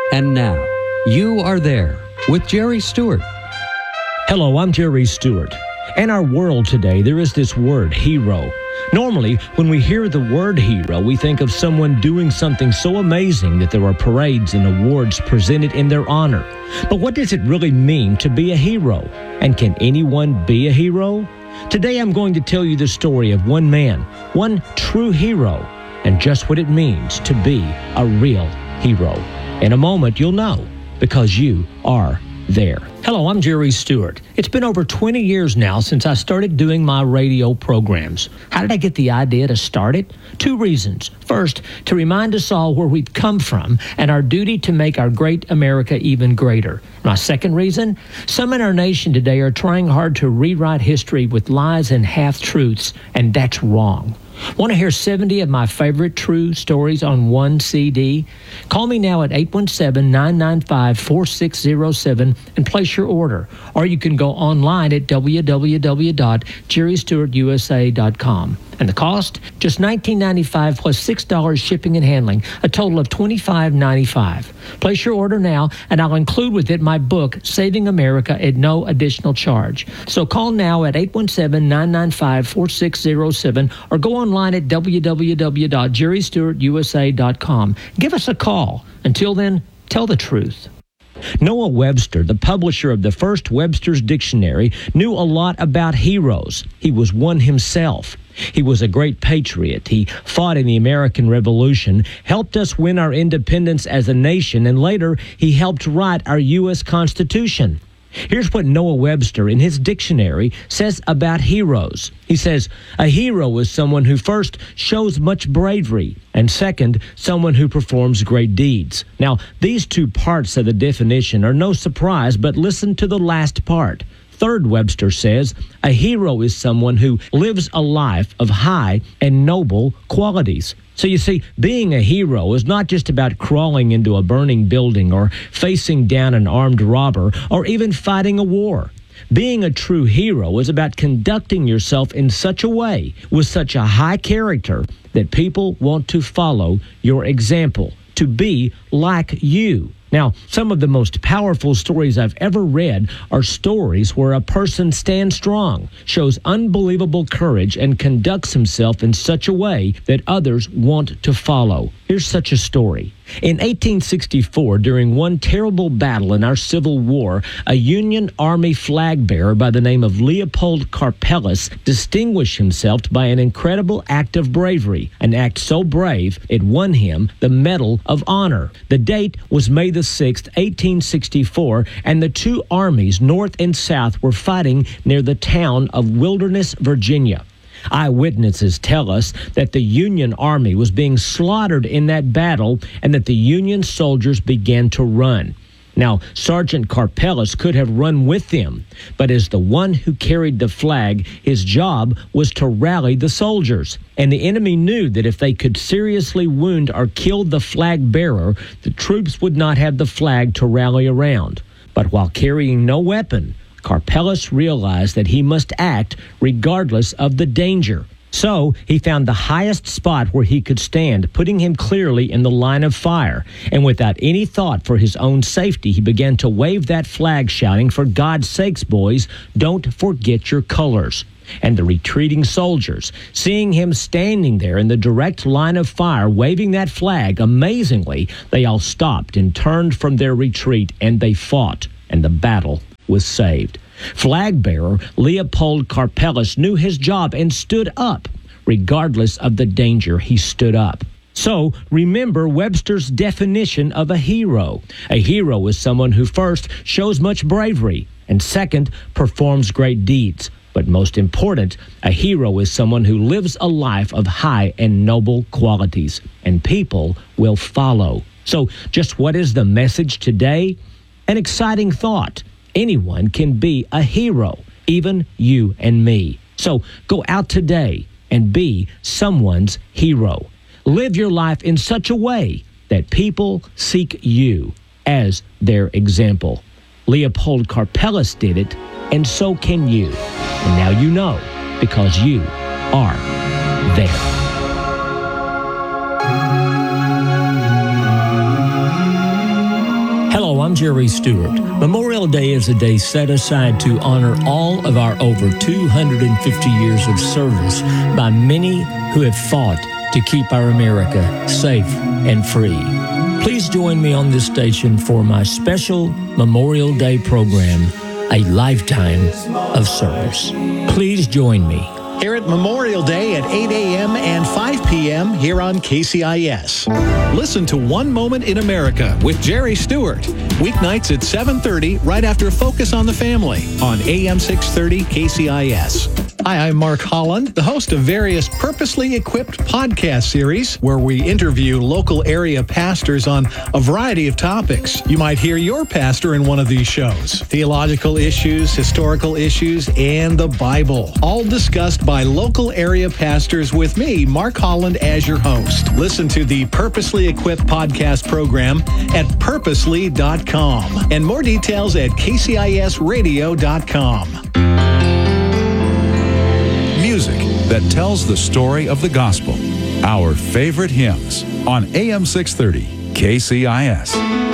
And now, You Are There with Jerry Stewart. Hello, I'm Jerry Stewart. In our world today, there is this word, hero. Normally, when we hear the word hero, we think of someone doing something so amazing that there are parades and awards presented in their honor. But what does it really mean to be a hero? And can anyone be a hero? Today, I'm going to tell you the story of one man, one true hero, and just what it means to be a real hero. In a moment, you'll know, because you are there. Hello, I'm Jerry Stewart. It's been over 20 years now since I started doing my radio programs. How did I get the idea to start it? 2 reasons. First, to remind us all where we've come from and our duty to make our great America even greater. My second reason, some in our nation today are trying hard to rewrite history with lies and half-truths, and that's wrong. Want to hear 70 of my favorite true stories on one CD? Call me now at 817-995-4607 and place your order. Or you can go online at www.jerrystewartusa.com. And the cost? Just $19.95 plus $6 shipping and handling, a total of $25.95. Place your order now, and I'll include with it my book, Saving America, at no additional charge. So call now at 817-995-4607 or go online at www.jerrystewartusa.com. Give us a call. Until then, tell the truth. Noah Webster, the publisher of the first Webster's Dictionary, knew a lot about heroes. He was one himself. He was a great patriot. He fought in the American Revolution, helped us win our independence as a nation, and later he helped write our U.S. Constitution. Here's what Noah Webster, in his dictionary, says about heroes. He says, a hero is someone who first shows much bravery, and second, someone who performs great deeds. Now, these 2 parts of the definition are no surprise, but listen to the last part. Third, Webster says, a hero is someone who lives a life of high and noble qualities. So you see, being a hero is not just about crawling into a burning building or facing down an armed robber or even fighting a war. Being a true hero is about conducting yourself in such a way, with such a high character, that people want to follow your example, to be like you. Now, some of the most powerful stories I've ever read are stories where a person stands strong, shows unbelievable courage, and conducts himself in such a way that others want to follow. Here's such a story. In 1864, during one terrible battle in our Civil War, a Union Army flag bearer by the name of Leopold Karpeles distinguished himself by an incredible act of bravery, an act so brave it won him the Medal of Honor. The date was May the 6th, 1864, and the 2 armies, North and South, were fighting near the town of Wilderness, Virginia. Eyewitnesses tell us that the Union Army was being slaughtered in that battle and that the Union soldiers began to run. Now, Sergeant Karpeles could have run with them, but as the one who carried the flag, his job was to rally the soldiers. And the enemy knew that if they could seriously wound or kill the flag bearer, the troops would not have the flag to rally around. But while carrying no weapon, Karpeles realized that he must act regardless of the danger. So he found the highest spot where he could stand, putting him clearly in the line of fire. And without any thought for his own safety, he began to wave that flag, shouting, "For God's sakes, boys, don't forget your colors." And the retreating soldiers, seeing him standing there in the direct line of fire, waving that flag, amazingly, they all stopped and turned from their retreat, and they fought, and the battle was saved. Flag bearer Leopold Karpeles knew his job and stood up. Regardless of the danger, he stood up. So remember Webster's definition of a hero. A hero is someone who first shows much bravery and second performs great deeds. But most important, a hero is someone who lives a life of high and noble qualities, and people will follow. So just what is the message today? An exciting thought. Anyone can be a hero, even you and me. So go out today and be someone's hero. Live your life in such a way that people seek you as their example. Leopold Karpeles did it, and so can you. And now you know, because you are there. Hello, I'm Jerry Stewart. Memorial Day is a day set aside to honor all of our over 250 years of service by many who have fought to keep our America safe and free. Please join me on this station for my special Memorial Day program, A Lifetime of Service. Please join me. Here at Memorial Day at 8 a.m. and 5 p.m. here on KCIS. Listen to One Moment in America with Jerry Stewart. Weeknights at 7:30 right after Focus on the Family on AM 630 KCIS. Hi, I'm Mark Holland, the host of various purposely equipped podcast series where we interview local area pastors on a variety of topics. You might hear your pastor in one of these shows. Theological issues, historical issues, and the Bible. All discussed by local area pastors with me, Mark Holland, as your host. Listen to the Purposely Equipped podcast program at purposely.com. And more details at kcisradio.com. Music that tells the story of the gospel. Our favorite hymns on AM 630 KCIS.